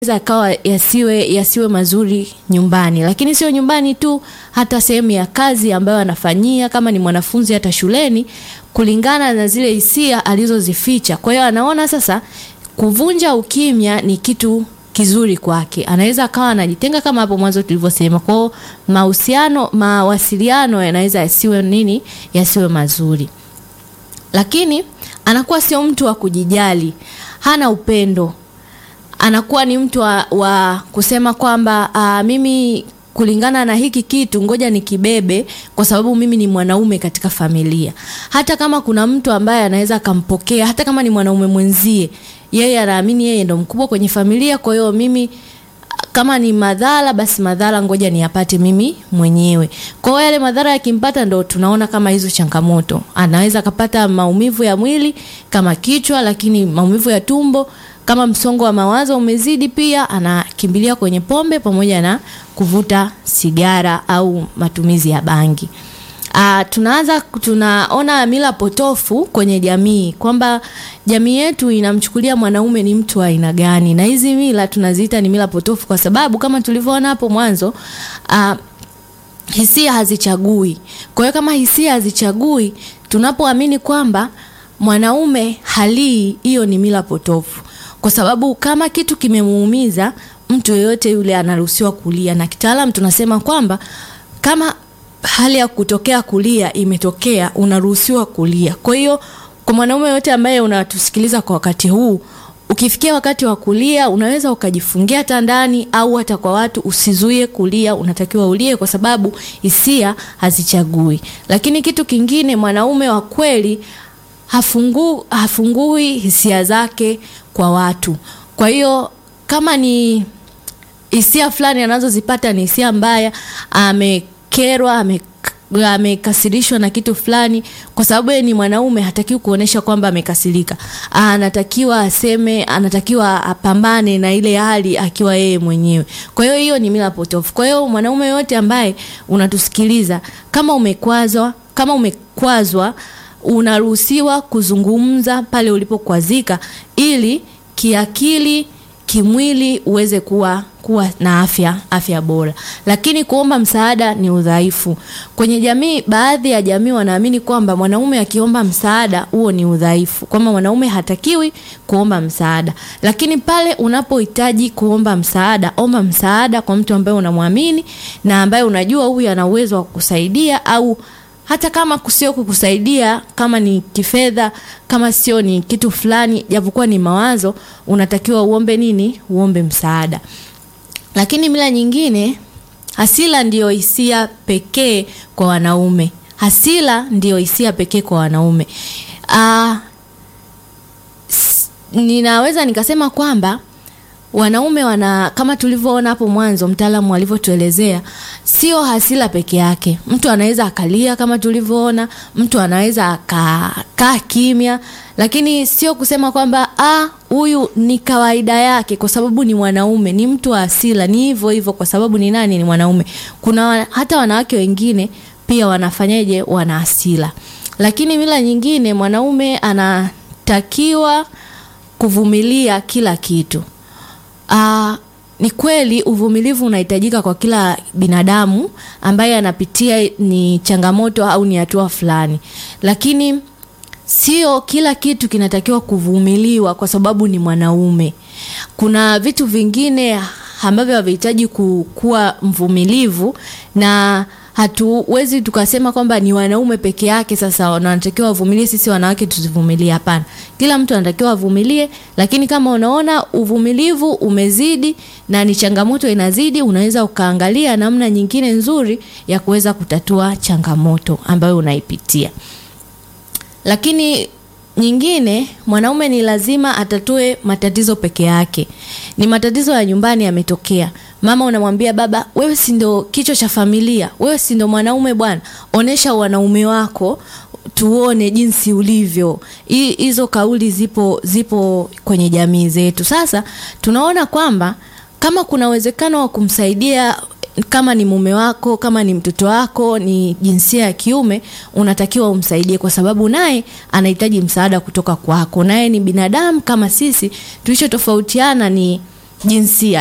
Kawa yasiwe mazuri nyumbani, lakini sio nyumbani tu, hata sehemu ya kazi ambayo anafanyia, kama ni mwanafunzi hata shuleni, kulingana na zile hisia alizozificha. Kwa hiyo anaona sasa kuvunja ukimya ni kitu kizuri kwake, anaweza akawa anajitenga kama hapo mwanzo tulivyosema. Kwa mawasiliano yanaweza yasiwe mazuri, lakini anakuwa sio mtu wa kujijali, hana upendo. Anakuwa ni mtu wa kusema kwamba mimi kulingana na hiki kitu ngoja nikibebe kwa sababu mimi ni mwanaume katika familia. Hata kama kuna mtu ambaye anaweza akampokea, hata kama ni mwanaume mwenzie, yeye anaamini yeye ndo mkubwa kwenye familia, kwa hiyo mimi kama ni madhara basi madhara ngoja niyapate mimi mwenyewe. Kwa hiyo yale madhara yakimpata ndo tunaona kama hizo changamoto. Anaweza kupata maumivu ya mwili kama kichwa, lakini maumivu ya tumbo, kama msongo wa mawazo umezidi, pia anakimbilia kwenye pombe pamoja na kuvuta sigara au matumizi ya bangi. Tunaona mila potofu kwenye jamii kwamba jamii yetu inamchukulia mwanaume ni mtu wa aina gani, na hizi mila tunaziita ni mila potofu kwa sababu kama tulivyoona hapo mwanzo, hisia hazichagui. Kwa hiyo kama hisia hazichagui, tunapoamini kwamba mwanaume halii, hiyo ni mila potofu. Kwa sababu kama kitu kimemuumiza, mtu yeyote yule anaruhusiwa kulia, na kitaalamu tunasema kwamba kama hali ya kutokea kulia imetokea, unaruhusiwa kulia. Kwa hiyo kwa mwanaume yote ambaye unatusikiliza kwa wakati huu, ukifikia wakati wa kulia, unaweza ukajifungia hata ndani au hata kwa watu, usizuie kulia, unatakiwa ulie kwa sababu hisia hazichagui. Lakini kitu kingine, mwanaume wa kweli hafungui hisia zake kwa watu. Kwa hiyo kama ni hisia fulani anazozipata ni hisia mbaya, amekerwa, amekasirishwa na kitu fulani, kwa sababu yeye ni mwanaume, hatakiwi kuonesha kwamba amekasirika. Anatakiwa aseme, anatakiwa apambane na ile hali akiwa yeye mwenyewe. Kwa hiyo hiyo ni mila potofu. Kwa hiyo mwanaume yote ambaye unatusikiliza, kama umekwazwa, unaruhusiwa kuzungumza pale ulipokwazika, ili kiakili, kimwili uweze kuwa na afya bora. Lakini kuomba msaada ni udhaifu. Kwenye jamii, baadhi ya jamii wanaamini kwamba mwanaume akiomba msaada huo ni udhaifu, kwamba mwanaume hatakiwi kuomba msaada. Lakini pale unapohitaji kuomba msaada, omba msaada kwa mtu ambaye unamwamini na ambaye unajua huyu ana uwezo wa kukusaidia, au hata kama sio kukusaidia, kama ni kifedha, kama sio ni kitu fulani, japokuwa ni mawazo, unatakiwa uombe msaada. Lakini mila nyingine, hasira ndio hisia pekee kwa wanaume. Ninaweza nikasema kwamba wanaume kama tulivyoona hapo mwanzo mtaalamu alivyotuelezea, sio hasira peke yake. Mtu anaweza akalia kama tulivyoona, mtu anaweza akakaa kimya, lakini sio kusema kwamba huyu ni kawaida yake kwa sababu ni mwanaume, ni mtu wa hasira, ni hivyo kwa sababu ni nani, ni mwanaume. Kuna hata wanawake wengine pia wana hasira. Lakini mila nyingine, mwanaume anatakiwa kuvumilia kila kitu. Ni kweli uvumilivu unahitajika kwa kila binadamu ambaye anapitia ni changamoto au ni hatua fulani, lakini sio kila kitu kinatakiwa kuvumiliwa kwa sababu ni mwanaume. Kuna vitu vingine ambavyo havihitaji kuwa mvumilivu, na hatuwezi tukasema kwamba ni wanaume peke yake sasa wanatakiwa wavumilie, sisi wanawake tusivumilie. Hapana, kila mtu anatakiwa avumilie. Lakini kama unaona uvumilivu umezidi na ni changamoto inazidi, unaweza ukaangalia namna nyingine nzuri ya kuweza kutatua changamoto ambayo unaipitia. Lakini nyingine, mwanaume ni lazima atatue matatizo peke yake. Ni matatizo ya nyumbani yametokea, mama unamwambia baba, wewe si ndo kichwa cha familia, wewe si ndo mwanaume bwana, onesha wanaume wako tuone jinsi ulivyo. Hizo kauli zipo kwenye jamii zetu. Sasa tunaona kwamba kama kuna uwezekano wa kumsaidia, kama ni mume wako, kama ni mtoto wako, ni jinsia ya kiume, unatakiwa umsaidie kwa sababu naye anahitaji msaada kutoka kwako. Naye ni binadamu kama sisi, tulichotofautiana ni jinsia.